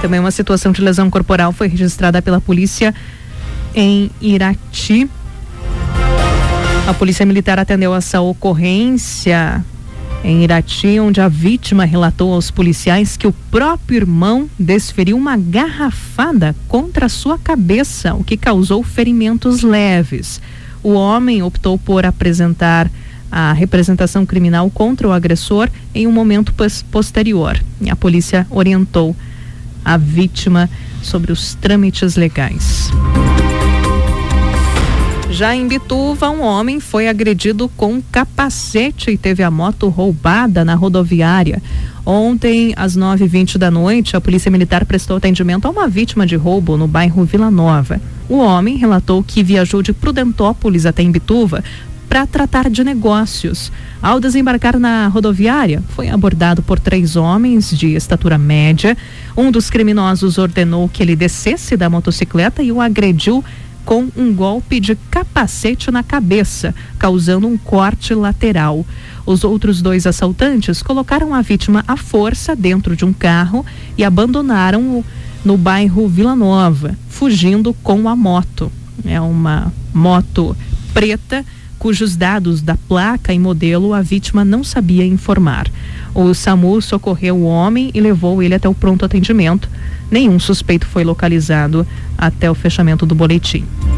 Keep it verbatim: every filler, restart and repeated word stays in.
Também uma situação de lesão corporal foi registrada pela polícia em Irati. A polícia militar atendeu essa ocorrência em Irati, onde a vítima relatou aos policiais que o próprio irmão desferiu uma garrafada contra a sua cabeça, o que causou ferimentos leves. O homem optou por apresentar a representação criminal contra o agressor em um momento posterior. E a polícia orientou a vítima sobre os trâmites legais. Já em Bituva, um homem foi agredido com capacete e teve a moto roubada na rodoviária. Ontem, às nove e vinte da noite, a Polícia Militar prestou atendimento a uma vítima de roubo no bairro Vila Nova. O homem relatou que viajou de Prudentópolis até Imbituva para tratar de negócios. Ao desembarcar na rodoviária, foi abordado por três homens de estatura média. Um dos criminosos ordenou que ele descesse da motocicleta e o agrediu com um golpe de capacete na cabeça, causando um corte lateral. Os outros dois assaltantes colocaram a vítima à força dentro de um carro e abandonaram-o no bairro Vila Nova, fugindo com a moto. É uma moto preta, cujos dados da placa e modelo a vítima não sabia informar. O SAMU socorreu o homem e levou ele até o pronto atendimento. Nenhum suspeito foi localizado até o fechamento do boletim.